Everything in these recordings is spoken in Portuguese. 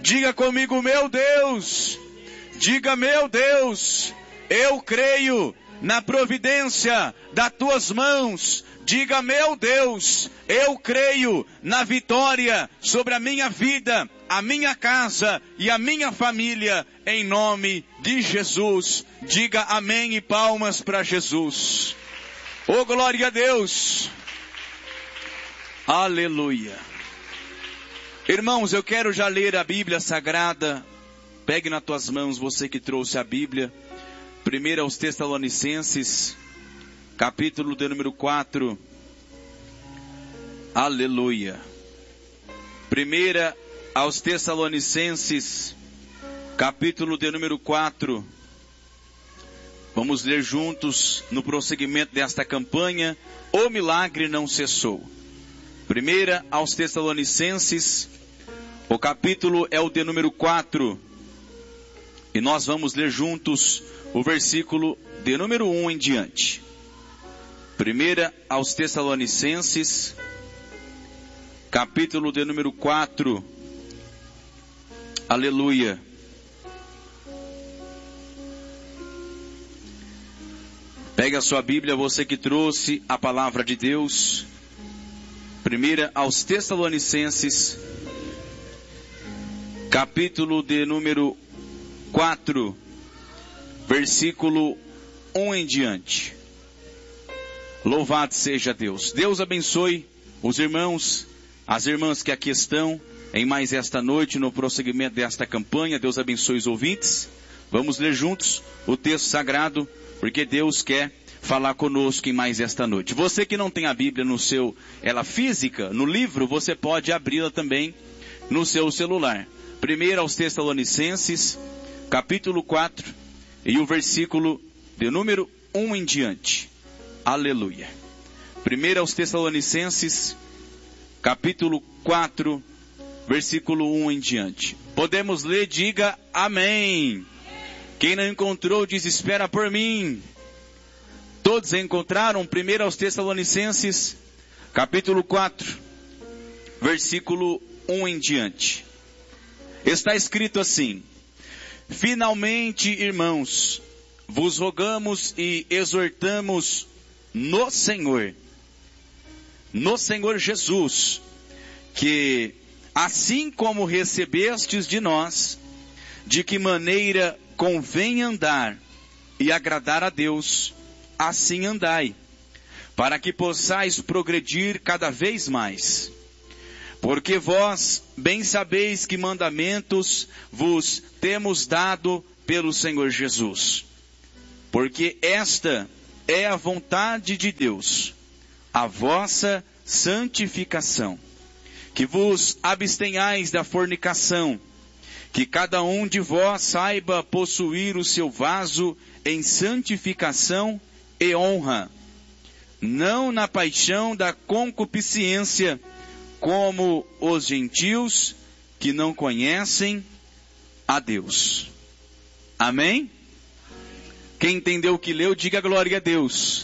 Diga comigo, meu Deus. Diga, meu Deus, eu creio na providência das tuas mãos. Diga, meu Deus, eu creio na vitória sobre a minha vida, a minha casa e a minha família, em nome de Jesus. Diga amém e palmas para Jesus. Oh, glória a Deus. Aleluia. Irmãos, eu quero já ler a Bíblia Sagrada. Pegue nas tuas mãos, você que trouxe a Bíblia. 1 aos Tessalonicenses, capítulo de número 4. Aleluia. 1 aos Tessalonicenses, capítulo de número 4. Vamos ler juntos no prosseguimento desta campanha. O milagre não cessou. 1 aos Tessalonicenses, o capítulo é o de número 4. E nós vamos ler juntos o versículo de número 1 em diante. 1 aos Tessalonicenses, capítulo de número 4. Aleluia. Pega a sua Bíblia, você que trouxe a palavra de Deus. 1 aos Tessalonicenses, capítulo de número 4, versículo 1 em diante. Louvado seja Deus. Deus abençoe os irmãos, as irmãs que aqui estão, em mais esta noite, no prosseguimento desta campanha. Deus abençoe os ouvintes. Vamos ler juntos o texto sagrado, porque Deus quer falar conosco em mais esta noite. Você que não tem a Bíblia ela física, no livro, você pode abri-la também no seu celular. 1 aos Tessalonicenses, capítulo 4, e o versículo de número 1 em diante. Aleluia. 1 aos Tessalonicenses, capítulo 4, versículo 1 em diante. Podemos ler, diga amém. Quem não encontrou, diz, espera por mim. Todos encontraram? 1 aos Tessalonicenses, capítulo 4, versículo 1 em diante. Está escrito assim: finalmente, irmãos, vos rogamos e exortamos no Senhor Jesus, que assim como recebestes de nós, de que maneira convém andar e agradar a Deus, assim andai, para que possais progredir cada vez mais. Porque vós bem sabeis que mandamentos vos temos dado pelo Senhor Jesus. Porque esta é a vontade de Deus, a vossa santificação, que vos abstenhais da fornicação, que cada um de vós saiba possuir o seu vaso em santificação e honra, não na paixão da concupiscência, como os gentios que não conhecem a Deus. Amém? Quem entendeu o que leu, diga glória a Deus.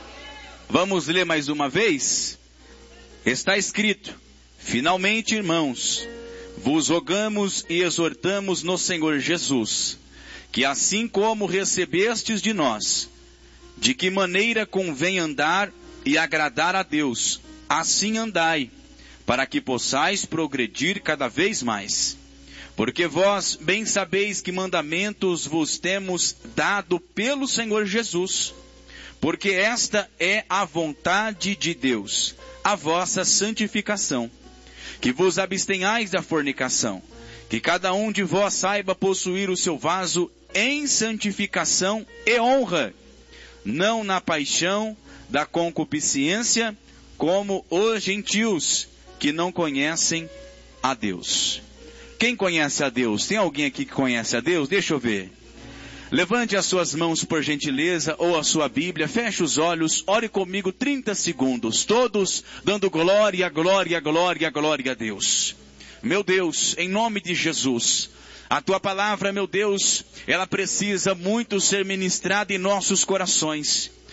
Vamos ler mais uma vez? Está escrito: finalmente, irmãos, vos rogamos e exortamos no Senhor Jesus, que assim como recebestes de nós, de que maneira convém andar e agradar a Deus, assim andai, para que possais progredir cada vez mais. Porque vós bem sabeis que mandamentos vos temos dado pelo Senhor Jesus. Porque esta é a vontade de Deus, a vossa santificação. Que vos abstenhais da fornicação. Que cada um de vós saiba possuir o seu vaso em santificação e honra, não na paixão da concupiscência, como os gentios que não conhecem a Deus. Quem conhece a Deus? Tem alguém aqui que conhece a Deus? Deixa eu ver. Levante as suas mãos por gentileza, ou a sua Bíblia, feche os olhos, ore comigo 30 segundos, todos dando glória, glória, glória, glória a Deus. Meu Deus, em nome de Jesus, a tua palavra, meu Deus, ela precisa muito ser ministrada em nossos corações.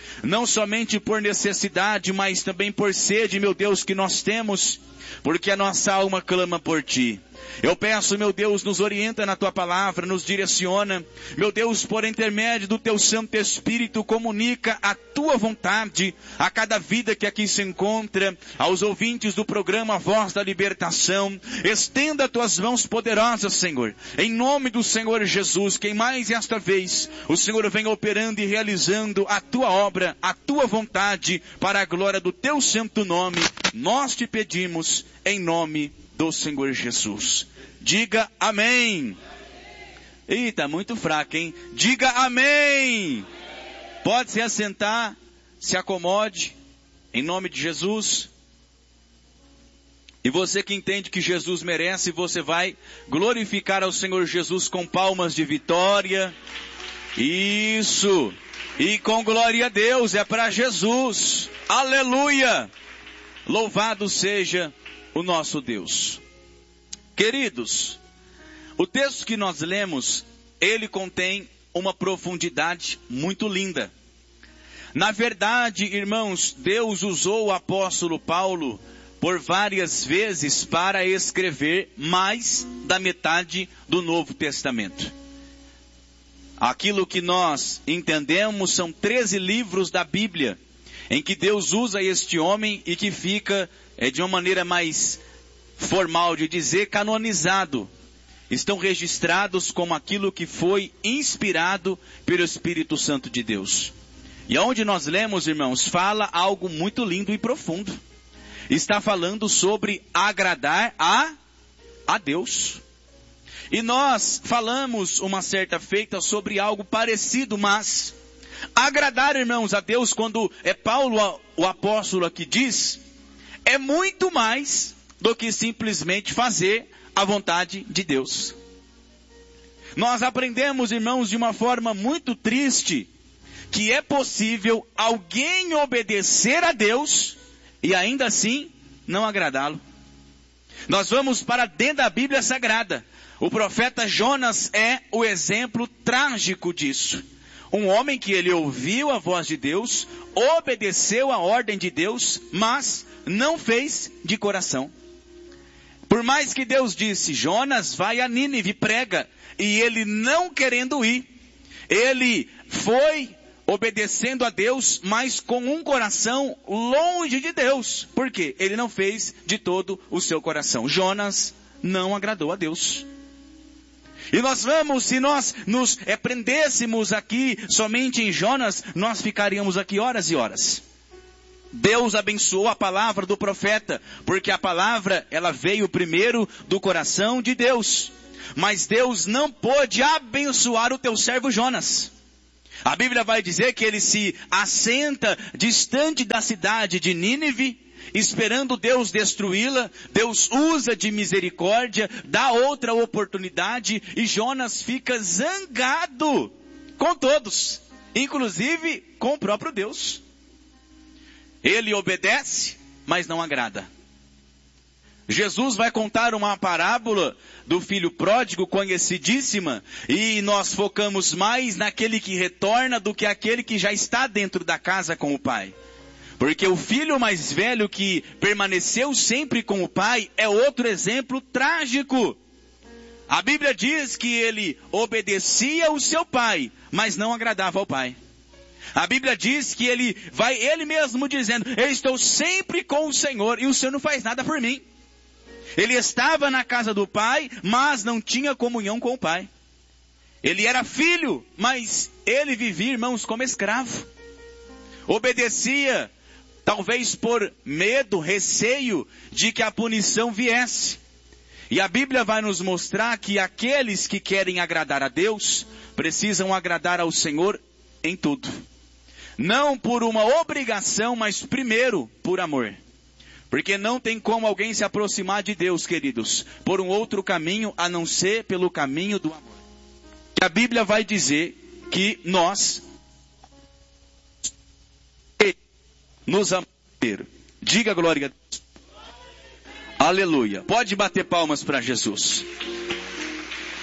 não somente por necessidade, mas também por sede, meu Deus, que nós temos, porque a nossa alma clama por Ti. Eu peço, meu Deus, nos orienta na Tua palavra, nos direciona. Meu Deus, por intermédio do Teu Santo Espírito, comunica a Tua vontade a cada vida que aqui se encontra, aos ouvintes do programa Voz da Libertação. Estenda Tuas mãos poderosas, Senhor, em nome do Senhor Jesus, que mais esta vez o Senhor vem operando e realizando a Tua obra, a Tua vontade, para a glória do Teu santo nome. Nós Te pedimos em nome do Senhor Jesus. Diga amém. Ih, tá muito fraco, hein? Diga amém. Pode se assentar, se acomode, em nome de Jesus. E você que entende que Jesus merece, você vai glorificar ao Senhor Jesus com palmas de vitória. Isso. E com glória a Deus, é para Jesus. Aleluia. Louvado seja o nosso Deus. Queridos, o texto que nós lemos, ele contém uma profundidade muito linda. Na verdade, irmãos, Deus usou o apóstolo Paulo por várias vezes para escrever mais da metade do Novo Testamento. Aquilo que nós entendemos são 13 livros da Bíblia, em que Deus usa este homem e que fica de uma maneira mais formal de dizer, canonizado. Estão registrados como aquilo que foi inspirado pelo Espírito Santo de Deus. E onde nós lemos, irmãos, fala algo muito lindo e profundo. Está falando sobre agradar a Deus. E nós falamos uma certa feita sobre algo parecido, mas agradar, irmãos, a Deus, quando é Paulo, o apóstolo, aqui diz, é muito mais do que simplesmente fazer a vontade de Deus. Nós aprendemos, irmãos, de uma forma muito triste, que é possível alguém obedecer a Deus e ainda assim não agradá-lo. Nós vamos para dentro da Bíblia Sagrada. O profeta Jonas é o exemplo trágico disso. Um homem que ele ouviu a voz de Deus, obedeceu a ordem de Deus, mas não fez de coração. Por mais que Deus disse, Jonas, vai a Nínive, prega, e ele não querendo ir, ele foi obedecendo a Deus, mas com um coração longe de Deus. Por quê? Ele não fez de todo o seu coração. Jonas não agradou a Deus. E nós vamos, se nós nos prendêssemos aqui somente em Jonas, nós ficaríamos aqui horas e horas. Deus abençoou a palavra do profeta, porque a palavra, ela veio primeiro do coração de Deus. Mas Deus não pôde abençoar o teu servo Jonas. A Bíblia vai dizer que ele se assenta distante da cidade de Nínive, esperando Deus destruí-la. Deus usa de misericórdia, dá outra oportunidade, e Jonas fica zangado com todos, inclusive com o próprio Deus. Ele obedece, mas não agrada. Jesus vai contar uma parábola do filho pródigo conhecidíssima, e nós focamos mais naquele que retorna do que aquele que já está dentro da casa com o pai. Porque o filho mais velho que permaneceu sempre com o pai é outro exemplo trágico. A Bíblia diz que ele obedecia o seu pai, mas não agradava ao pai. A Bíblia diz que ele mesmo dizendo, eu estou sempre com o Senhor e o Senhor não faz nada por mim. Ele estava na casa do pai, mas não tinha comunhão com o pai. Ele era filho, mas ele vivia, irmãos, como escravo. Obedecia, talvez por medo, receio de que a punição viesse. E a Bíblia vai nos mostrar que aqueles que querem agradar a Deus, precisam agradar ao Senhor em tudo. Não por uma obrigação, mas primeiro por amor. Porque não tem como alguém se aproximar de Deus, queridos, por um outro caminho a não ser pelo caminho do amor. A Bíblia vai dizer que nós nos amamos. Diga glória a Deus. Aleluia. Pode bater palmas para Jesus.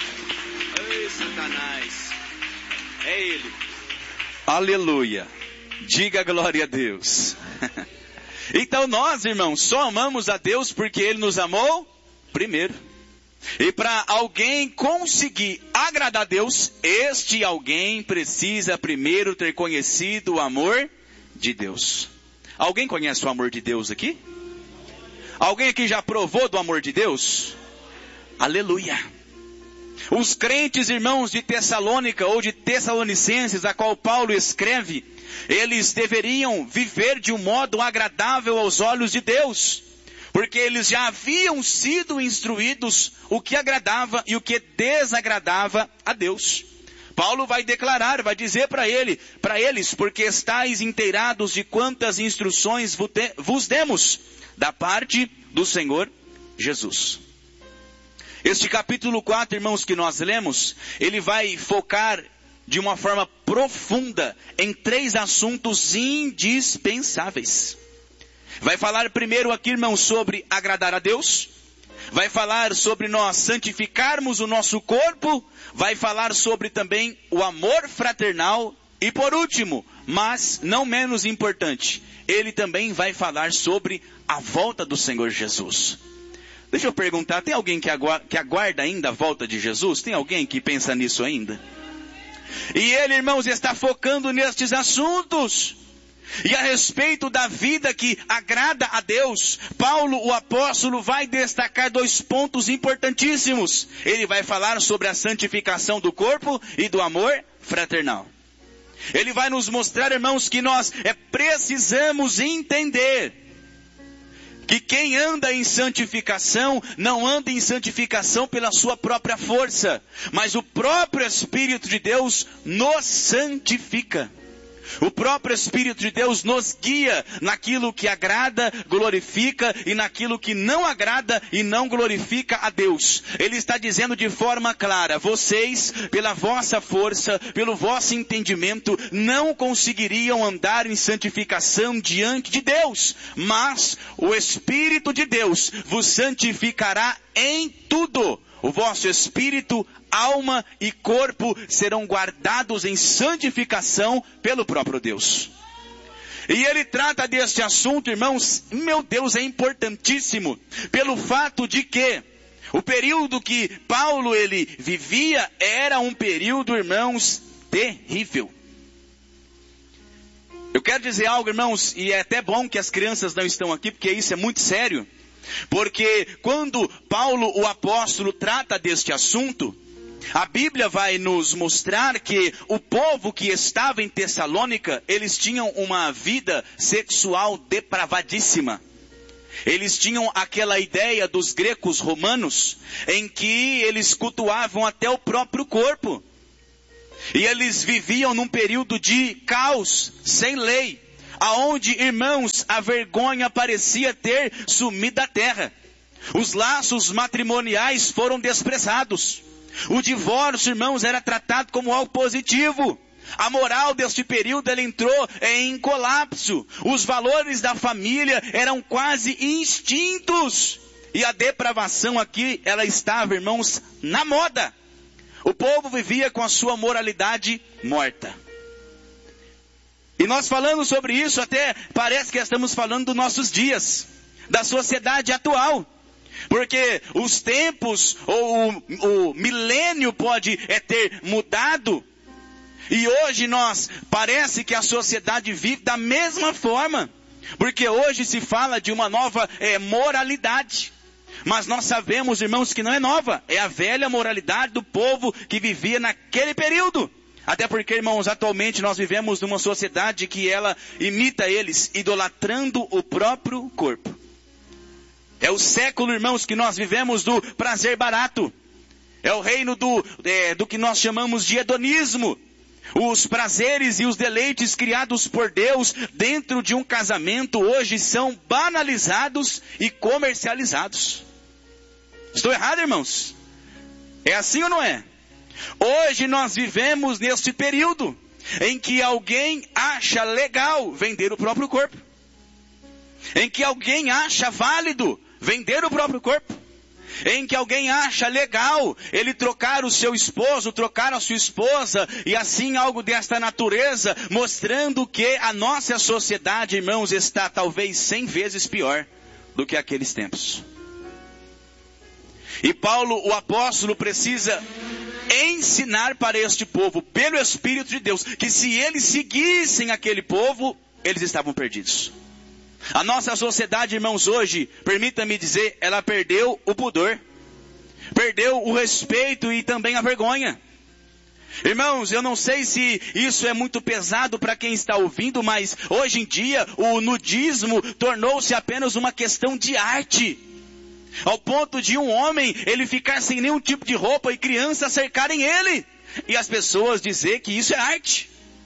Ei, Satanás. É Ele. Aleluia. Diga glória a Deus. Então nós, irmãos, só amamos a Deus porque Ele nos amou primeiro. E para alguém conseguir agradar a Deus, este alguém precisa primeiro ter conhecido o amor de Deus. Alguém conhece o amor de Deus aqui? Alguém aqui já provou do amor de Deus? Aleluia! Os crentes, irmãos de Tessalônica ou de Tessalonicenses, a qual Paulo escreve, eles deveriam viver de um modo agradável aos olhos de Deus, porque eles já haviam sido instruídos o que agradava e o que desagradava a Deus. Paulo vai declarar, vai dizer para eles, porque estáis inteirados de quantas instruções vos demos da parte do Senhor Jesus. Este capítulo 4, irmãos, que nós lemos, ele vai focar de uma forma profunda em 3 assuntos indispensáveis. Vai falar primeiro aqui, irmãos, sobre agradar a Deus. Vai falar sobre nós santificarmos o nosso corpo. Vai falar sobre também o amor fraternal. E por último, mas não menos importante, ele também vai falar sobre a volta do Senhor Jesus. Deixa eu perguntar, tem alguém que aguarda ainda a volta de Jesus? Tem alguém que pensa nisso ainda? E ele, irmãos, está focando nestes assuntos. E a respeito da vida que agrada a Deus, Paulo, o apóstolo, vai destacar 2 pontos importantíssimos. Ele vai falar sobre a santificação do corpo e do amor fraternal. Ele vai nos mostrar, irmãos, que nós precisamos entender que quem anda em santificação, não anda em santificação pela sua própria força, mas o próprio Espírito de Deus nos santifica. O próprio Espírito de Deus nos guia naquilo que agrada, glorifica, e naquilo que não agrada e não glorifica a Deus. Ele está dizendo de forma clara, vocês, pela vossa força, pelo vosso entendimento, não conseguiriam andar em santificação diante de Deus. Mas o Espírito de Deus vos santificará em tudo. O vosso espírito, alma e corpo serão guardados em santificação pelo próprio Deus. E ele trata deste assunto, irmãos, meu Deus, é importantíssimo, pelo fato de que o período que Paulo ele vivia era um período, irmãos, terrível. Eu quero dizer algo, irmãos, e é até bom que as crianças não estão aqui, porque isso é muito sério. Porque quando Paulo, o apóstolo, trata deste assunto, a Bíblia vai nos mostrar que o povo que estava em Tessalônica, eles tinham uma vida sexual depravadíssima. Eles tinham aquela ideia dos gregos romanos, em que eles cultuavam até o próprio corpo. E eles viviam num período de caos, sem lei. Aonde, irmãos, a vergonha parecia ter sumido da terra. Os laços matrimoniais foram desprezados. O divórcio, irmãos, era tratado como algo positivo. A moral deste período, ela entrou em colapso. Os valores da família eram quase extintos. E a depravação aqui, ela estava, irmãos, na moda. O povo vivia com a sua moralidade morta. E nós falando sobre isso, até parece que estamos falando dos nossos dias, da sociedade atual. Porque os tempos, ou o milênio pode ter mudado. E hoje parece que a sociedade vive da mesma forma. Porque hoje se fala de uma nova moralidade. Mas nós sabemos, irmãos, que não é nova. É a velha moralidade do povo que vivia naquele período. Até porque, irmãos, atualmente nós vivemos numa sociedade que ela imita eles, idolatrando o próprio corpo. É o século, irmãos, que nós vivemos do prazer barato. É o reino do que nós chamamos de hedonismo. Os prazeres e os deleites criados por Deus dentro de um casamento hoje são banalizados e comercializados. Estou errado, irmãos? É assim ou não é? Hoje nós vivemos neste período em que alguém acha legal vender o próprio corpo. Em que alguém acha válido vender o próprio corpo. em que alguém acha legal ele trocar o seu esposo, trocar a sua esposa, e assim algo desta natureza, mostrando que a nossa sociedade, irmãos, está talvez 100 vezes pior do que aqueles tempos. E Paulo, o apóstolo, precisa ensinar para este povo, pelo Espírito de Deus, que se eles seguissem aquele povo, eles estavam perdidos. A nossa sociedade, irmãos, hoje, permita-me dizer, ela perdeu o pudor, perdeu o respeito e também a vergonha. Irmãos, eu não sei se isso é muito pesado para quem está ouvindo, mas hoje em dia o nudismo tornou-se apenas uma questão de arte. Ao ponto de um homem, ele ficar sem nenhum tipo de roupa e crianças cercarem ele. E as pessoas dizer que isso é arte.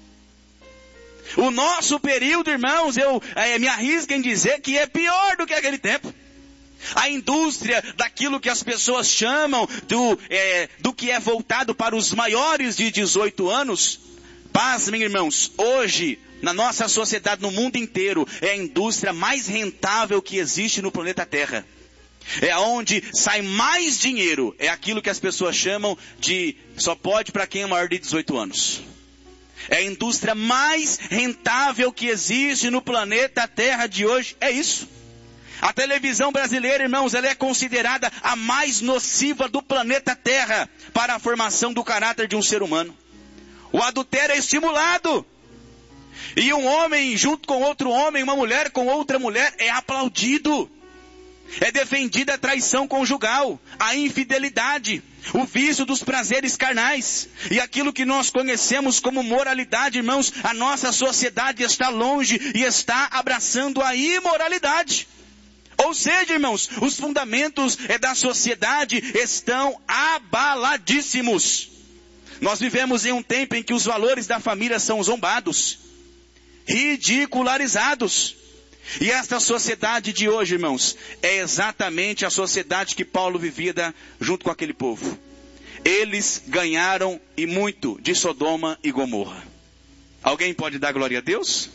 O nosso período, irmãos, eu me arrisco em dizer que é pior do que aquele tempo. A indústria daquilo que as pessoas chamam do que é voltado para os maiores de 18 anos, pasmem, irmãos, hoje, na nossa sociedade, no mundo inteiro, é a indústria mais rentável que existe no planeta Terra. É onde sai mais dinheiro, é aquilo que as pessoas chamam de só pode para quem é maior de 18 anos. É a indústria mais rentável que existe no planeta Terra de hoje, é isso. A televisão brasileira, irmãos, ela é considerada a mais nociva do planeta Terra para a formação do caráter de um ser humano. O adultério é estimulado. E um homem junto com outro homem, uma mulher com outra mulher, é aplaudido. É defendida a traição conjugal, a infidelidade, o vício dos prazeres carnais. E aquilo que nós conhecemos como moralidade, irmãos, a nossa sociedade está longe e está abraçando a imoralidade. Ou seja, irmãos, os fundamentos da sociedade estão abaladíssimos. Nós vivemos em um tempo em que os valores da família são zombados, ridicularizados. E esta sociedade de hoje, irmãos, é exatamente a sociedade que Paulo vivia junto com aquele povo. Eles ganharam e muito de Sodoma e Gomorra. Alguém pode dar glória a Deus?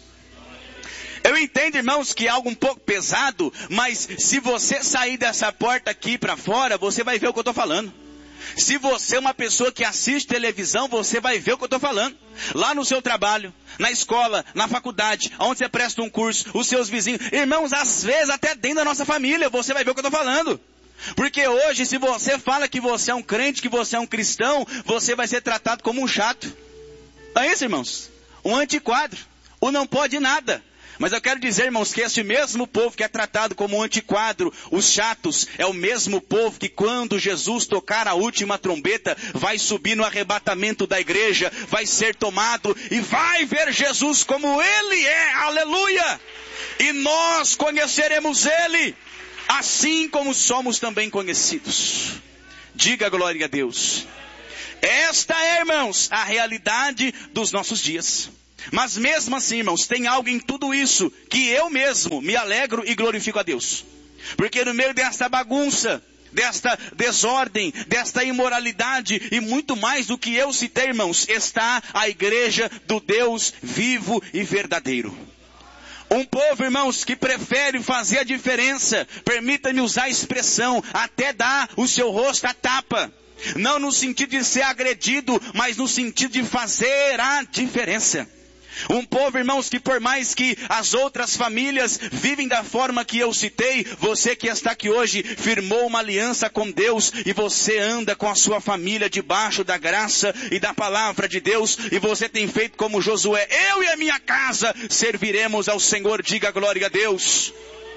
Eu entendo, irmãos, que é algo um pouco pesado, mas se você sair dessa porta aqui para fora, você vai ver o que eu estou falando. Se você é uma pessoa que assiste televisão, você vai ver o que eu estou falando. Lá no seu trabalho, na escola, na faculdade, onde você presta um curso, os seus vizinhos. Irmãos, às vezes até dentro da nossa família, você vai ver o que eu estou falando. Porque hoje, se você fala que você é um crente, que você é um cristão, você vai ser tratado como um chato. Não é isso, irmãos? Um antiquadro. O não pode nada. Mas eu quero dizer, irmãos, que esse mesmo povo que é tratado como um antiquadro, os chatos, é o mesmo povo que quando Jesus tocar a última trombeta, vai subir no arrebatamento da igreja, vai ser tomado e vai ver Jesus como Ele é, aleluia! E nós conheceremos Ele, assim como somos também conhecidos. Diga glória a Deus. Esta é, irmãos, a realidade dos nossos dias. Mas mesmo assim, irmãos, tem algo em tudo isso que eu mesmo me alegro e glorifico a Deus. Porque no meio desta bagunça, desta desordem, desta imoralidade e muito mais do que eu citei, irmãos, está a igreja do Deus vivo e verdadeiro. Um povo, irmãos, que prefere fazer a diferença, permita-me usar a expressão, até dar o seu rosto à tapa. Não no sentido de ser agredido, mas no sentido de fazer a diferença. Um povo, irmãos, que por mais que as outras famílias vivem da forma que eu citei, você que está aqui hoje firmou uma aliança com Deus e você anda com a sua família debaixo da graça e da palavra de Deus e você tem feito como Josué, eu e a minha casa serviremos ao Senhor, diga glória a Deus.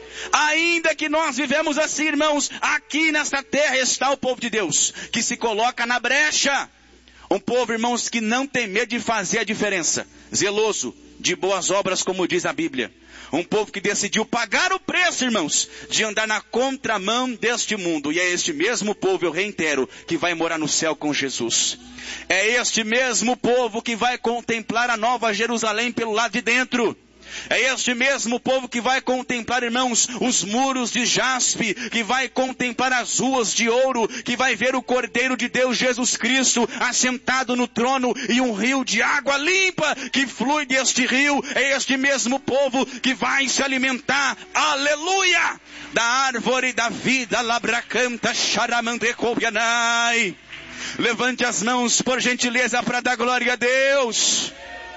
Ainda que nós vivemos assim, irmãos, aqui nesta terra está o povo de Deus, que se coloca na brecha. Um povo, irmãos, que não tem medo de fazer a diferença. Zeloso de boas obras, como diz a Bíblia. Um povo que decidiu pagar o preço, irmãos, de andar na contramão deste mundo. E é este mesmo povo, eu reitero, que vai morar no céu com Jesus. É este mesmo povo que vai contemplar a nova Jerusalém pelo lado de dentro. É este mesmo povo que vai contemplar, irmãos, os muros de jaspe, que vai contemplar as ruas de ouro, que vai ver o Cordeiro de Deus, Jesus Cristo, assentado no trono e um rio de água limpa que flui deste rio. É este mesmo povo que vai se alimentar, aleluia, da árvore da vida, labracanta, xaramandecobianai. Levante as mãos, por gentileza, para dar glória a Deus.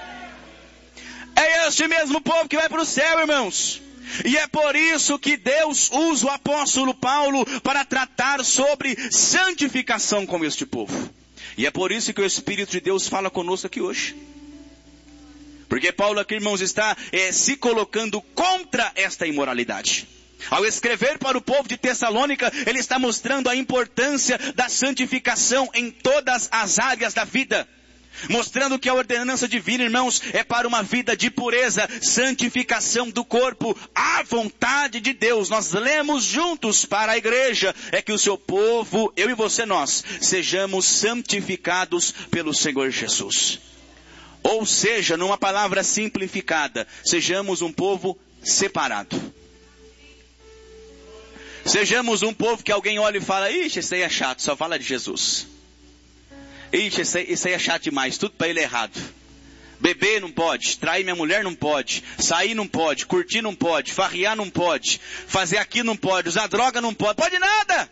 É este mesmo povo que vai para o céu, irmãos. E é por isso que Deus usa o apóstolo Paulo para tratar sobre santificação com este povo. E é por isso que o Espírito de Deus fala conosco aqui hoje. Porque Paulo aqui, irmãos, está se colocando contra esta imoralidade. Ao escrever para o povo de Tessalônica, ele está mostrando a importância da santificação em todas as áreas da vida. Mostrando que a ordenança divina, irmãos, é para uma vida de pureza, santificação do corpo, à vontade de Deus. Nós lemos juntos para a igreja, é que o seu povo, eu e você, nós, sejamos santificados pelo Senhor Jesus. Ou seja, numa palavra simplificada, sejamos um povo separado. Sejamos um povo que alguém olha e fala, ixi, esse aí é chato, só fala de Jesus. Ixi, isso aí é chato demais, tudo para ele é errado. Beber não pode, trair minha mulher não pode, sair não pode, curtir não pode, farrear não pode, fazer aquilo não pode, usar droga não pode nada.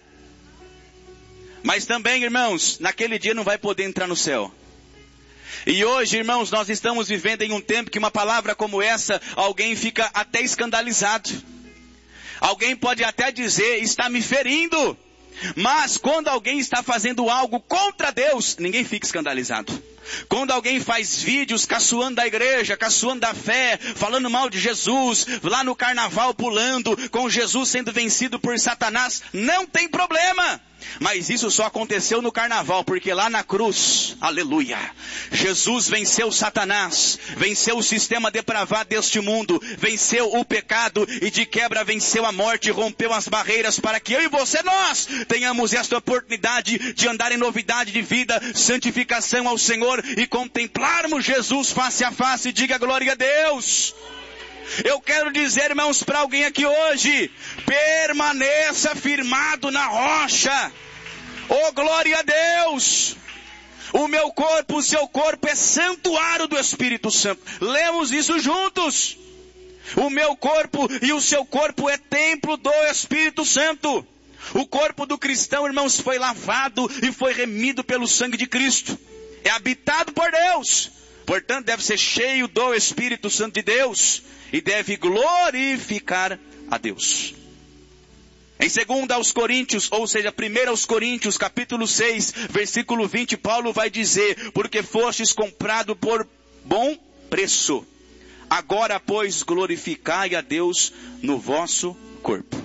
Mas também, irmãos, naquele dia não vai poder entrar no céu. E hoje, irmãos, nós estamos vivendo em um tempo que uma palavra como essa, alguém fica até escandalizado. Alguém pode até dizer, está me ferindo. Mas quando alguém está fazendo algo contra Deus, ninguém fica escandalizado. Quando alguém faz vídeos caçoando da igreja, caçoando da fé, falando mal de Jesus, lá no carnaval pulando, com Jesus sendo vencido por Satanás, não tem problema. Mas isso só aconteceu no carnaval, porque lá na cruz, aleluia, Jesus venceu Satanás, venceu o sistema depravado deste mundo, venceu o pecado e de quebra venceu a morte, rompeu as barreiras para que eu e você, nós, tenhamos esta oportunidade de andar em novidade de vida, santificação ao Senhor e contemplarmos Jesus face a face. Diga glória a Deus. Eu quero dizer, irmãos, para alguém aqui hoje, permaneça firmado na rocha. Oh, glória a Deus. O meu corpo, o seu corpo é santuário do Espírito Santo. Lemos isso juntos. O meu corpo e o seu corpo é templo do Espírito Santo. O corpo do cristão, irmãos, foi lavado e foi remido pelo sangue de Cristo. É habitado por Deus. Portanto, deve ser cheio do Espírito Santo de Deus. E deve glorificar a Deus. Em 2 aos Coríntios, ou seja, 1 aos Coríntios, capítulo 6, versículo 20, Paulo vai dizer, porque fostes comprado por bom preço. Agora, pois, glorificai a Deus no vosso corpo.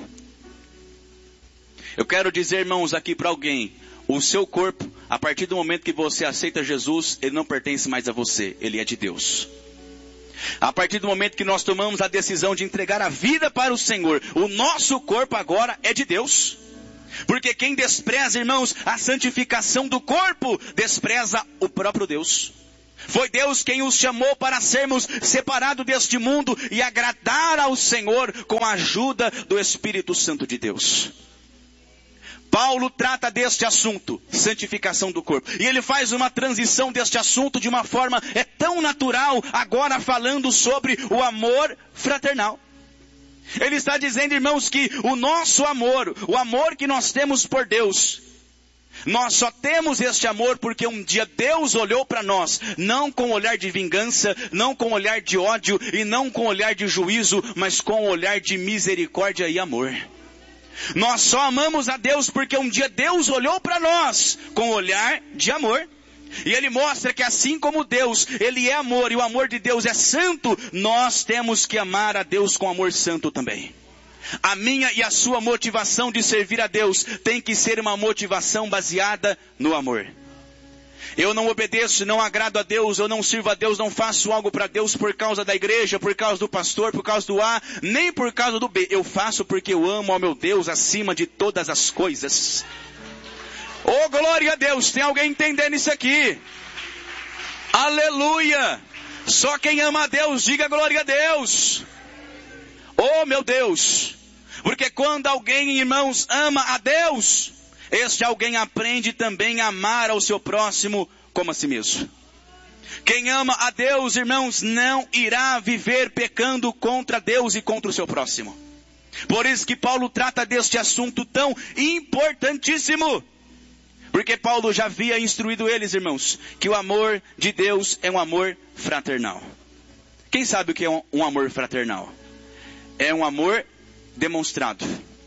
Eu quero dizer, irmãos, aqui para alguém, o seu corpo, a partir do momento que você aceita Jesus, ele não pertence mais a você, ele é de Deus. A partir do momento que nós tomamos a decisão de entregar a vida para o Senhor, o nosso corpo agora é de Deus. Porque quem despreza, irmãos, a santificação do corpo, despreza o próprio Deus. Foi Deus quem os chamou para sermos separados deste mundo e agradar ao Senhor com a ajuda do Espírito Santo de Deus. Paulo trata deste assunto, santificação do corpo. E ele faz uma transição deste assunto de uma forma tão natural, agora falando sobre o amor fraternal. Ele está dizendo, irmãos, que o nosso amor, o amor que nós temos por Deus, nós só temos este amor porque um dia Deus olhou para nós, não com olhar de vingança, não com olhar de ódio e não com olhar de juízo, mas com olhar de misericórdia e amor. Nós só amamos a Deus porque um dia Deus olhou para nós com olhar de amor. E Ele mostra que assim como Deus, Ele é amor e o amor de Deus é santo, nós temos que amar a Deus com amor santo também. A minha e a sua motivação de servir a Deus tem que ser uma motivação baseada no amor. Eu não obedeço, não agrado a Deus, eu não sirvo a Deus, não faço algo para Deus por causa da igreja, por causa do pastor, por causa do A, nem por causa do B. Eu faço porque eu amo ao meu Deus acima de todas as coisas. Oh, glória a Deus! Tem alguém entendendo isso aqui? Aleluia! Só quem ama a Deus, diga glória a Deus. Oh meu Deus. Porque quando alguém, irmãos, ama a Deus, este alguém aprende também a amar ao seu próximo como a si mesmo. Quem ama a Deus, irmãos, não irá viver pecando contra Deus e contra o seu próximo. Por isso que Paulo trata deste assunto tão importantíssimo. Porque Paulo já havia instruído eles, irmãos, que o amor de Deus é um amor fraternal. Quem sabe o que é um amor fraternal? É um amor demonstrado.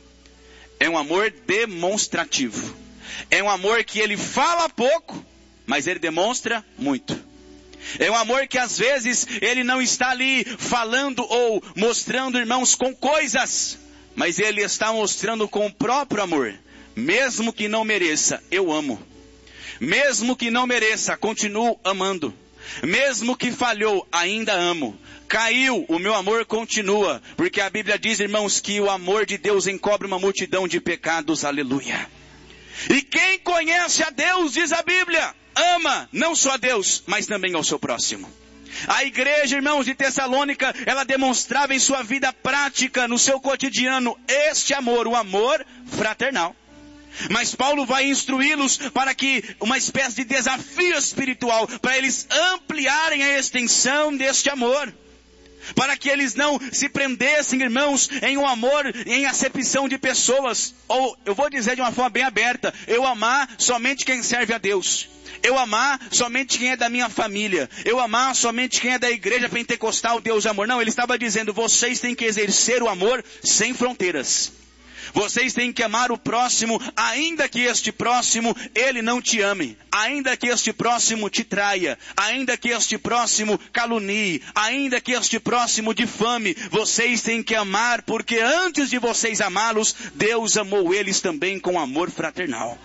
É um amor demonstrativo. É um amor que ele fala pouco, mas ele demonstra muito. É um amor que às vezes ele não está ali falando ou mostrando, irmãos, com coisas, mas ele está mostrando com o próprio amor. Mesmo que não mereça, eu amo. Mesmo que não mereça, continuo amando. Mesmo que falhou, ainda amo. Caiu, o meu amor continua. Porque a Bíblia diz, irmãos, que o amor de Deus encobre uma multidão de pecados. Aleluia. E quem conhece a Deus, diz a Bíblia, ama não só a Deus, mas também ao seu próximo. A igreja, irmãos, de Tessalônica, ela demonstrava em sua vida prática, no seu cotidiano, este amor, o amor fraternal. Mas Paulo vai instruí-los para que uma espécie de desafio espiritual, para eles ampliarem a extensão deste amor. Para que eles não se prendessem, irmãos, em um amor, em acepção de pessoas. Ou, eu vou dizer de uma forma bem aberta, eu amar somente quem serve a Deus. Eu amar somente quem é da minha família. Eu amar somente quem é da igreja pentecostal, Deus é amor. Não, ele estava dizendo, vocês têm que exercer o amor sem fronteiras. Vocês têm que amar o próximo, ainda que este próximo, ele não te ame. Ainda que este próximo te traia. Ainda que este próximo calunie. Ainda que este próximo difame. Vocês têm que amar, porque antes de vocês amá-los, Deus amou eles também com amor fraternal.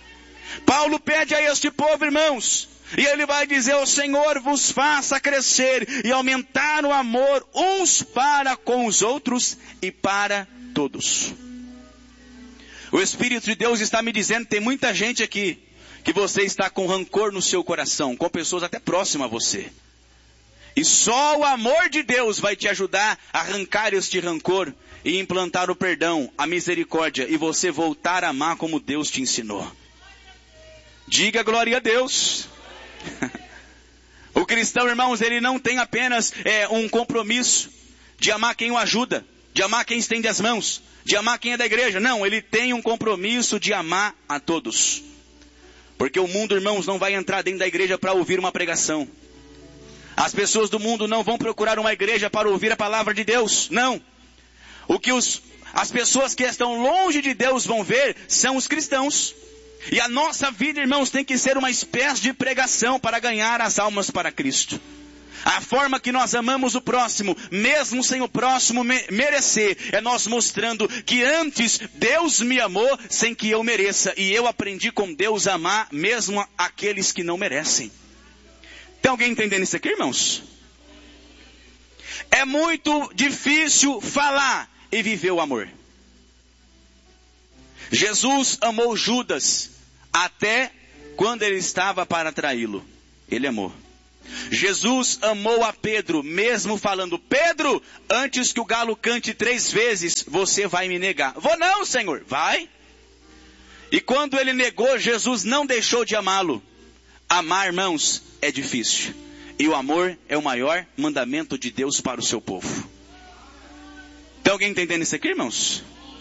Paulo pede a este povo, irmãos, e ele vai dizer, o Senhor vos faça crescer e aumentar o amor uns para com os outros e para todos. O Espírito de Deus está me dizendo, tem muita gente aqui, que você está com rancor no seu coração, com pessoas até próximas a você. E só o amor de Deus vai te ajudar a arrancar este rancor e implantar o perdão, a misericórdia, e você voltar a amar como Deus te ensinou. Diga glória a Deus. O cristão, irmãos, ele não tem apenas um compromisso de amar quem o ajuda, de amar quem estende as mãos, de amar quem é da igreja. Não, ele tem um compromisso de amar a todos. Porque o mundo, irmãos, não vai entrar dentro da igreja para ouvir uma pregação. As pessoas do mundo não vão procurar uma igreja para ouvir a palavra de Deus. Não. O que as pessoas que estão longe de Deus vão ver são os cristãos. E a nossa vida, irmãos, tem que ser uma espécie de pregação para ganhar as almas para Cristo. A forma que nós amamos o próximo, mesmo sem o próximo merecer, é nós mostrando que antes Deus me amou sem que eu mereça. E eu aprendi com Deus a amar mesmo aqueles que não merecem. Tem alguém entendendo isso aqui, irmãos? É muito difícil falar e viver o amor. Jesus amou Judas até quando ele estava para traí-lo. Ele amou. Jesus amou a Pedro, mesmo falando, Pedro, antes que o galo cante 3 vezes, você vai me negar. Vou não, Senhor. Vai. E quando ele negou, Jesus não deixou de amá-lo. Amar, irmãos, é difícil. E o amor é o maior mandamento de Deus para o seu povo. Tem alguém entendendo isso aqui, irmãos?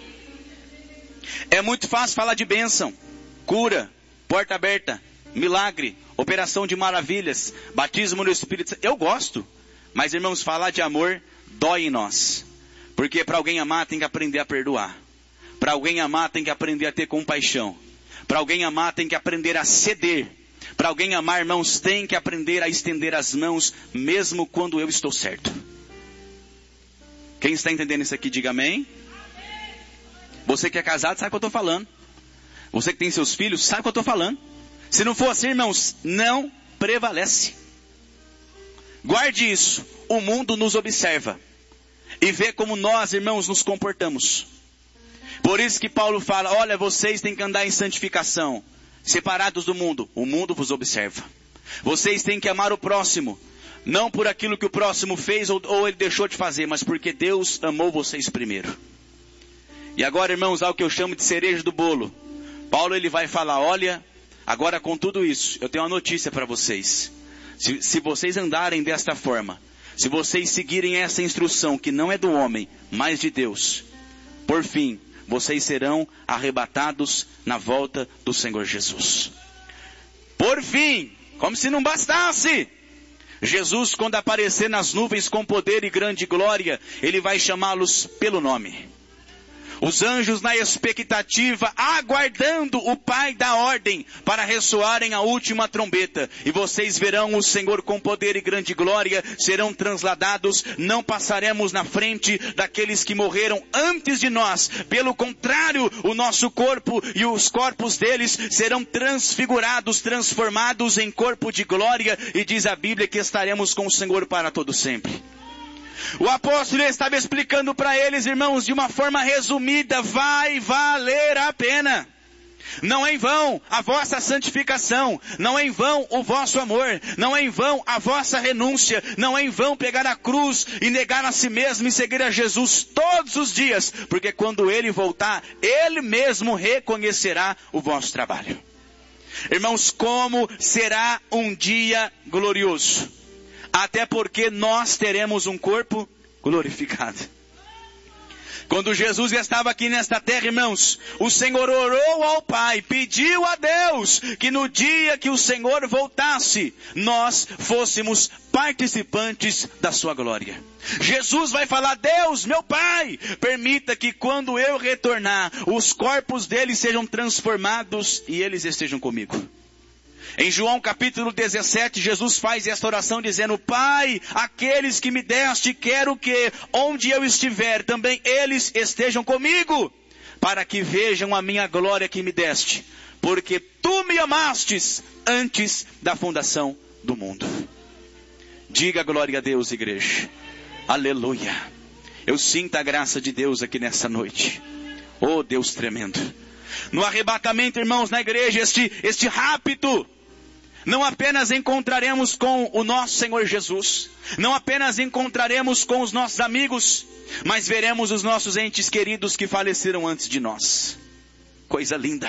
É muito fácil falar de bênção, cura, porta aberta, milagre, operação de maravilhas, batismo no Espírito Santo. Eu gosto, mas irmãos, falar de amor dói em nós. Porque para alguém amar tem que aprender a perdoar. Para alguém amar tem que aprender a ter compaixão. Para alguém amar tem que aprender a ceder. Para alguém amar, irmãos, tem que aprender a estender as mãos, mesmo quando eu estou certo. Quem está entendendo isso aqui, diga amém. Você que é casado sabe o que eu estou falando. Você que tem seus filhos sabe o que eu estou falando. Se não for assim, irmãos, não prevalece. Guarde isso. O mundo nos observa e vê como nós, irmãos, nos comportamos. Por isso que Paulo fala, olha, vocês têm que andar em santificação, separados do mundo. O mundo vos observa. Vocês têm que amar o próximo, Não por aquilo que o próximo fez ou ele deixou de fazer, mas porque Deus amou vocês primeiro. E agora, irmãos, há o que eu chamo de cereja do bolo. Paulo ele vai falar, olha, agora com tudo isso, eu tenho uma notícia para vocês. Se vocês andarem desta forma, se vocês seguirem essa instrução que não é do homem, mas de Deus, por fim, vocês serão arrebatados na volta do Senhor Jesus. Por fim, como se não bastasse, Jesus, quando aparecer nas nuvens com poder e grande glória, ele vai chamá-los pelo nome. Os anjos na expectativa, aguardando o Pai da ordem para ressoarem a última trombeta. E vocês verão o Senhor com poder e grande glória, serão transladados, não passaremos na frente daqueles que morreram antes de nós. Pelo contrário, o nosso corpo e os corpos deles serão transfigurados, transformados em corpo de glória. E diz a Bíblia que estaremos com o Senhor para todo sempre. O apóstolo estava explicando para eles, irmãos, de uma forma resumida, vai valer a pena. Não é em vão a vossa santificação, não é em vão o vosso amor, não é em vão a vossa renúncia, não é em vão pegar a cruz e negar a si mesmo e seguir a Jesus todos os dias, porque quando Ele voltar, Ele mesmo reconhecerá o vosso trabalho. Irmãos, como será um dia glorioso? Até porque nós teremos um corpo glorificado. Quando Jesus estava aqui nesta terra, irmãos, o Senhor orou ao Pai, pediu a Deus que no dia que o Senhor voltasse, nós fôssemos participantes da sua glória. Jesus vai falar, Deus, meu Pai, permita que quando eu retornar, os corpos deles sejam transformados e eles estejam comigo. Em João capítulo 17, Jesus faz esta oração dizendo, Pai, aqueles que me deste, quero que, onde eu estiver, também eles estejam comigo, para que vejam a minha glória que me deste, porque tu me amastes antes da fundação do mundo. Diga glória a Deus, igreja. Aleluia. Eu sinto a graça de Deus aqui nessa noite. Oh, Deus tremendo. No arrebatamento, irmãos, na igreja, este rapto, não apenas encontraremos com o nosso Senhor Jesus, não apenas encontraremos com os nossos amigos, mas veremos os nossos entes queridos que faleceram antes de nós. Coisa linda.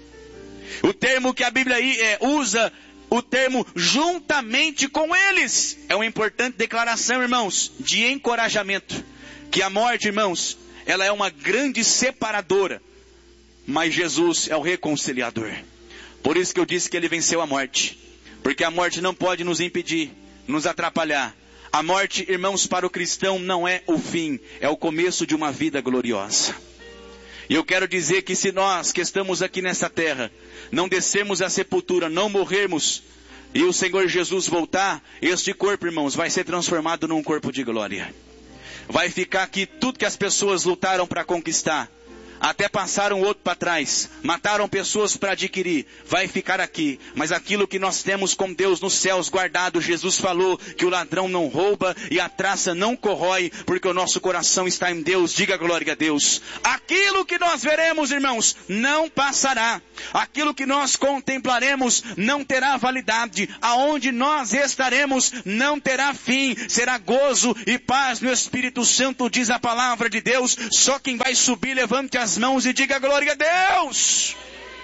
O termo que a Bíblia usa, o termo juntamente com eles, é uma importante declaração, irmãos, de encorajamento. Que a morte, irmãos, ela é uma grande separadora, mas Jesus é o reconciliador. Por isso que eu disse que ele venceu a morte. Porque a morte não pode nos impedir, nos atrapalhar. A morte, irmãos, para o cristão não é o fim, é o começo de uma vida gloriosa. E eu quero dizer que se nós que estamos aqui nessa terra, não descermos à sepultura, não morrermos, e o Senhor Jesus voltar, este corpo, irmãos, vai ser transformado num corpo de glória. Vai ficar aqui tudo que as pessoas lutaram para conquistar. Até passaram outro para trás, mataram pessoas para adquirir, vai ficar aqui. Mas aquilo que nós temos com Deus nos céus guardado, Jesus falou que o ladrão não rouba e a traça não corrói, porque o nosso coração está em Deus. Diga glória a Deus. Aquilo que nós veremos, irmãos, não passará. Aquilo que nós contemplaremos não terá validade. Aonde nós estaremos não terá fim. Será gozo e paz no Espírito Santo, diz a palavra de Deus. Só quem vai subir, levante as mãos e diga glória a Deus.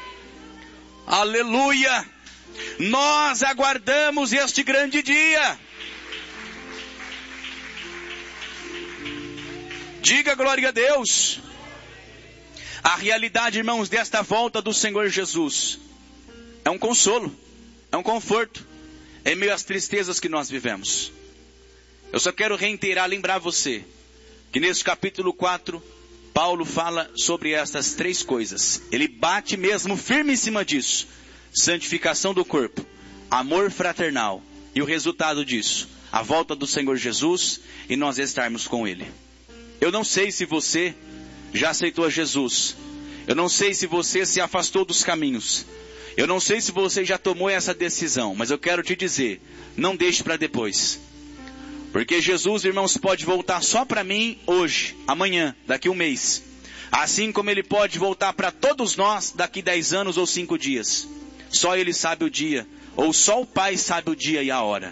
Aleluia. Nós aguardamos este grande dia. Diga glória a Deus. A realidade, irmãos, desta volta do Senhor Jesus é um consolo, é um conforto, em meio às tristezas que nós vivemos. Eu só quero reiterar, lembrar você, que nesse capítulo 4, Paulo fala sobre estas três coisas. Ele bate mesmo firme em cima disso. Santificação do corpo, amor fraternal e o resultado disso, a volta do Senhor Jesus e nós estarmos com Ele. Eu não sei se você já aceitou a Jesus. Eu não sei se você se afastou dos caminhos. Eu não sei se você já tomou essa decisão, mas eu quero te dizer, não deixe para depois. Porque Jesus, irmãos, pode voltar só para mim hoje, amanhã, daqui um mês. Assim como Ele pode voltar para todos nós daqui 10 anos ou 5 dias. Só Ele sabe o dia, ou só o Pai sabe o dia e a hora.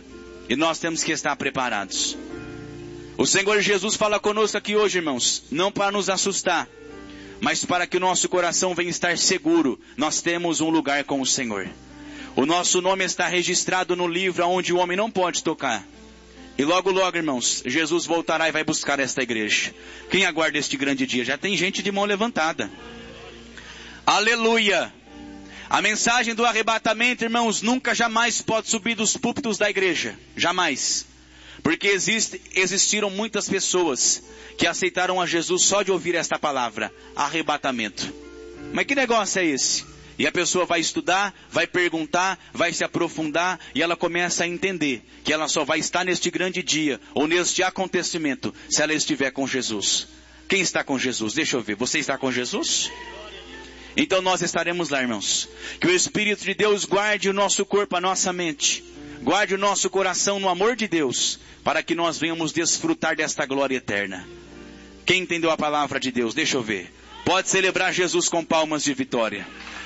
E nós temos que estar preparados. O Senhor Jesus fala conosco aqui hoje, irmãos, não para nos assustar, mas para que o nosso coração venha estar seguro. Nós temos um lugar com o Senhor. O nosso nome está registrado no livro onde o homem não pode tocar. E logo, logo, irmãos, Jesus voltará e vai buscar esta igreja. Quem aguarda este grande dia? Já tem gente de mão levantada. Aleluia! A mensagem do arrebatamento, irmãos, nunca jamais pode subir dos púlpitos da igreja. Jamais. Porque existiram muitas pessoas que aceitaram a Jesus só de ouvir esta palavra, arrebatamento. Mas que negócio é esse? E a pessoa vai estudar, vai perguntar, vai se aprofundar, e ela começa a entender que ela só vai estar neste grande dia, ou neste acontecimento, se ela estiver com Jesus. Quem está com Jesus? Deixa eu ver. Você está com Jesus? Então nós estaremos lá, irmãos. Que o Espírito de Deus guarde o nosso corpo, a nossa mente. Guarde o nosso coração no amor de Deus, para que nós venhamos desfrutar desta glória eterna. Quem entendeu a palavra de Deus? Deixa eu ver. Pode celebrar Jesus com palmas de vitória.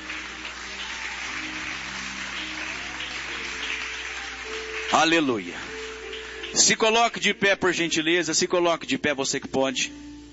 Aleluia. Se coloque de pé, por gentileza. Se coloque de pé, você que pode.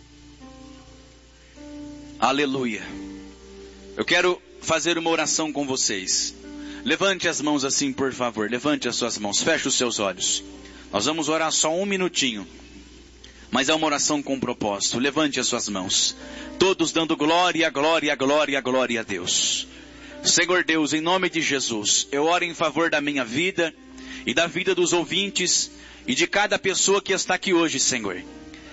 Aleluia. Eu quero fazer uma oração com vocês. Levante as mãos assim, por favor. Levante as suas mãos. Feche os seus olhos. Nós vamos orar só um minutinho. Mas é uma oração com propósito. Levante as suas mãos. Todos dando glória, glória, glória, glória a Deus. Senhor Deus, em nome de Jesus, eu oro em favor da minha vida e da vida dos ouvintes e de cada pessoa que está aqui hoje, Senhor.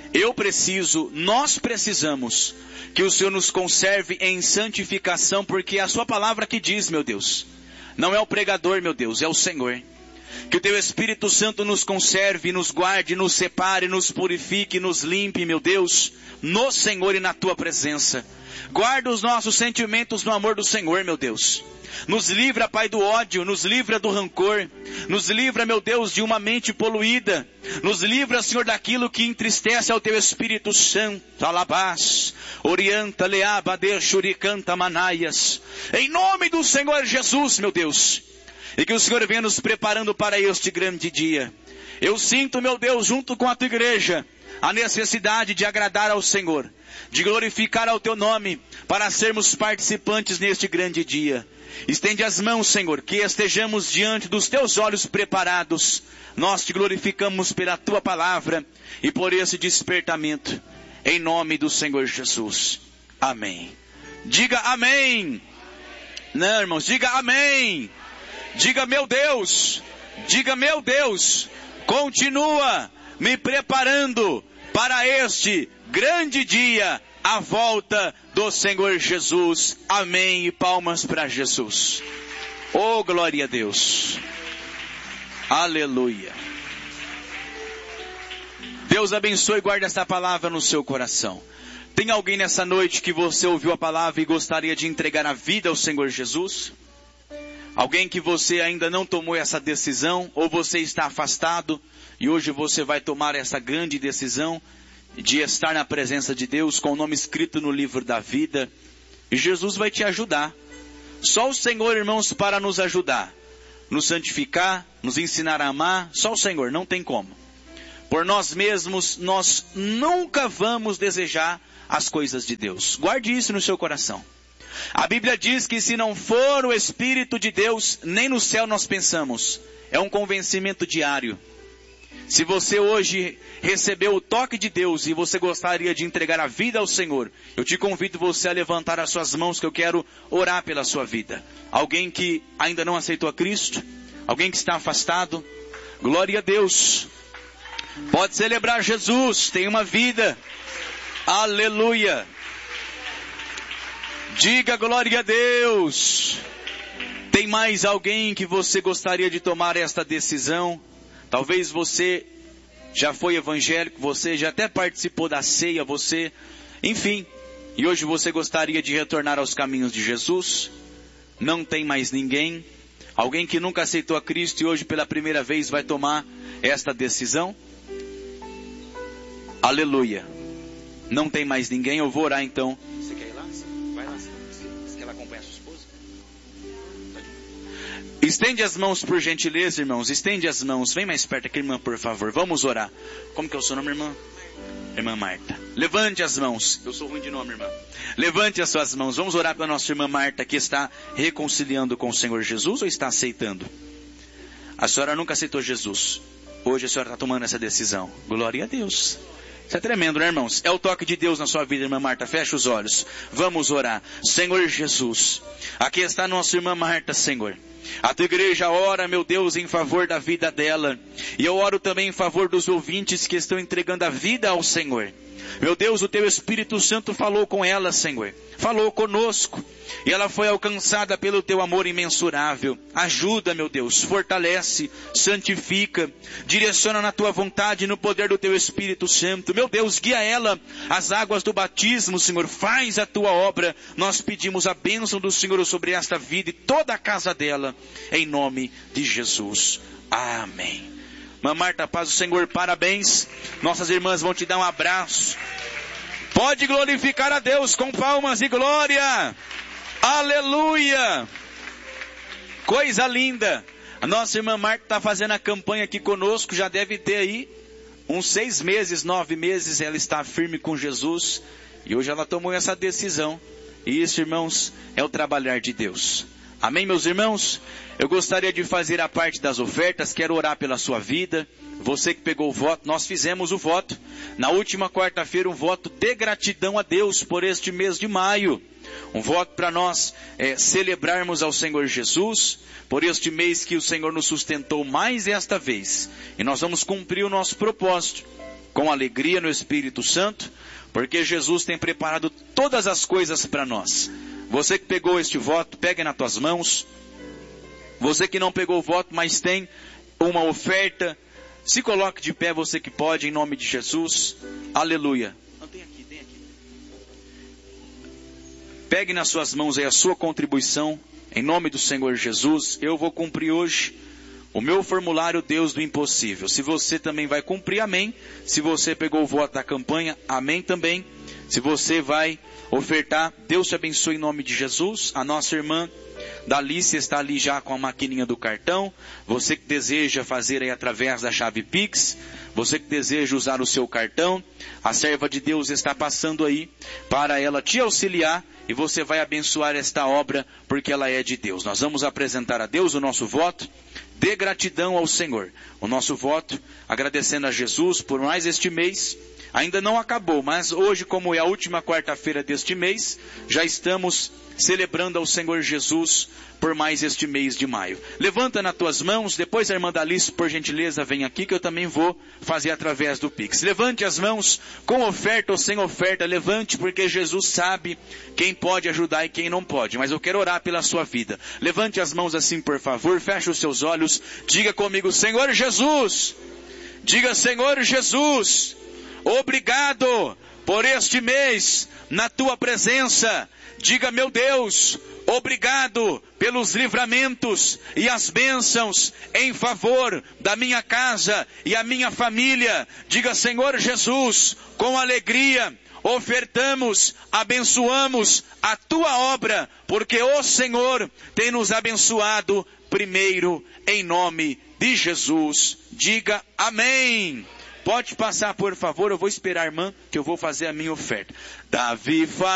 Nós precisamos que o Senhor nos conserve em santificação, porque é a sua palavra que diz, meu Deus. Não é o pregador, meu Deus, é o Senhor. Que o teu Espírito Santo nos conserve, nos guarde, nos separe, nos purifique, nos limpe, meu Deus, no Senhor e na tua presença. Guarda os nossos sentimentos no amor do Senhor, meu Deus. Nos livra, Pai, do ódio, nos livra do rancor, nos livra, meu Deus, de uma mente poluída, nos livra, Senhor, daquilo que entristece ao teu Espírito Santo. Alabás, orienta, leaba, deixuricanta, manaias. Em nome do Senhor Jesus, meu Deus. E que o Senhor venha nos preparando para este grande dia. Eu sinto, meu Deus, junto com a tua igreja, a necessidade de agradar ao Senhor, de glorificar ao teu nome, para sermos participantes neste grande dia. Estende as mãos, Senhor, que estejamos diante dos teus olhos preparados. Nós te glorificamos pela tua palavra e por esse despertamento. Em nome do Senhor Jesus. Amém. Diga amém. Não, irmãos, diga amém. Diga meu Deus. Diga meu Deus. Continua me preparando para este grande dia, a volta do Senhor Jesus. Amém. E palmas para Jesus. Oh, glória a Deus. Aleluia. Deus abençoe e guarde essa palavra no seu coração. Tem alguém nessa noite que você ouviu a palavra e gostaria de entregar a vida ao Senhor Jesus? Alguém que você ainda não tomou essa decisão, ou você está afastado e hoje você vai tomar essa grande decisão de estar na presença de Deus com o nome escrito no livro da vida. E Jesus vai te ajudar. Só o Senhor, irmãos, para nos ajudar, nos santificar, nos ensinar a amar. Só o Senhor, não tem como. Por nós mesmos, nós nunca vamos desejar as coisas de Deus. Guarde isso no seu coração. A Bíblia diz que se não for o Espírito de Deus, nem no céu nós pensamos. É um convencimento diário. Se você hoje recebeu o toque de Deus e você gostaria de entregar a vida ao Senhor, eu te convido você a levantar as suas mãos, que eu quero orar pela sua vida. Alguém que ainda não aceitou a Cristo? Alguém que está afastado? Glória a Deus. Pode celebrar Jesus, tem uma vida. Aleluia. Diga glória a Deus. Tem mais alguém que você gostaria de tomar esta decisão? Talvez você já foi evangélico, você já até participou da ceia, enfim, e hoje você gostaria de retornar aos caminhos de Jesus? Não tem mais ninguém? Alguém que nunca aceitou a Cristo e hoje pela primeira vez vai tomar esta decisão? Aleluia. Não tem mais ninguém, eu vou orar então. Você quer ir lá? Vai lá. Você quer ela acompanhar a sua esposa? Estende as mãos por gentileza, irmãos. Estende as mãos. Vem mais perto aqui, irmã, por favor. Vamos orar. Como que é o seu nome, irmã? Irmã Marta. Levante as mãos. Eu sou ruim de nome, irmã. Levante as suas mãos. Vamos orar pela nossa irmã Marta, que está reconciliando com o Senhor Jesus ou está aceitando? A senhora nunca aceitou Jesus. Hoje a senhora está tomando essa decisão. Glória a Deus. Isso é tremendo, né, irmãos? É o toque de Deus na sua vida, irmã Marta. Fecha os olhos. Vamos orar. Senhor Jesus, aqui está a nossa irmã Marta, Senhor. A tua igreja ora, meu Deus, em favor da vida dela. E eu oro também em favor dos ouvintes que estão entregando a vida ao Senhor. Meu Deus, o teu Espírito Santo falou com ela, Senhor. Falou conosco. E ela foi alcançada pelo teu amor imensurável. Ajuda, meu Deus, fortalece, santifica, direciona na tua vontade e no poder do teu Espírito Santo. Meu Deus, guia ela às águas do batismo, Senhor. Faz a tua obra. Nós pedimos a bênção do Senhor sobre esta vida e toda a casa dela, em nome de Jesus. Amém. Irmã Marta, paz do Senhor, parabéns. Nossas irmãs vão te dar um abraço. Pode glorificar a Deus com palmas e glória. Aleluia. Coisa linda. A nossa irmã Marta está fazendo a campanha aqui conosco. Já deve ter aí uns 6 meses, 9 meses. Ela está firme com Jesus. E hoje ela tomou essa decisão. E isso, irmãos, é o trabalhar de Deus. Amém, meus irmãos? Eu gostaria de fazer a parte das ofertas. Quero orar pela sua vida. Você que pegou o voto, nós fizemos o voto. Na última quarta-feira, um voto de gratidão a Deus por este mês de maio. Um voto para nós celebrarmos ao Senhor Jesus por este mês que o Senhor nos sustentou mais esta vez. E nós vamos cumprir o nosso propósito com alegria no Espírito Santo, porque Jesus tem preparado todas as coisas para nós. Você que pegou este voto, pegue nas tuas mãos. Você que não pegou o voto, mas tem uma oferta, se coloque de pé, você que pode, em nome de Jesus. Aleluia. Não, tem aqui. Pegue nas suas mãos aí a sua contribuição, em nome do Senhor Jesus. Eu vou cumprir hoje o meu formulário Deus do Impossível. Se você também vai cumprir, amém. Se você pegou o voto da campanha, amém também. Se você vai ofertar, Deus te abençoe em nome de Jesus. A nossa irmã Dalícia está ali já com a maquininha do cartão. Você que deseja fazer aí através da chave Pix, você que deseja usar o seu cartão, a serva de Deus está passando aí para ela te auxiliar e você vai abençoar esta obra porque ela é de Deus. Nós vamos apresentar a Deus o nosso voto de gratidão ao Senhor. O nosso voto agradecendo a Jesus por mais este mês. Ainda não acabou, mas hoje, como é a última quarta-feira deste mês, já estamos celebrando ao Senhor Jesus por mais este mês de maio. Levanta nas tuas mãos, depois a irmã Dalice, por gentileza, vem aqui que eu também vou fazer através do Pix. Levante as mãos, com oferta ou sem oferta, levante, porque Jesus sabe quem pode ajudar e quem não pode, mas eu quero orar pela sua vida. Levante as mãos assim, por favor, feche os seus olhos, diga comigo, Senhor Jesus, diga Senhor Jesus, obrigado por este mês na tua presença. Diga, meu Deus, obrigado pelos livramentos e as bênçãos em favor da minha casa e a minha família. Diga, Senhor Jesus, com alegria ofertamos, abençoamos a tua obra, porque o Senhor tem nos abençoado primeiro em nome de Jesus. Diga amém. Pode passar, por favor, eu vou esperar a irmã, que eu vou fazer a minha oferta. Davi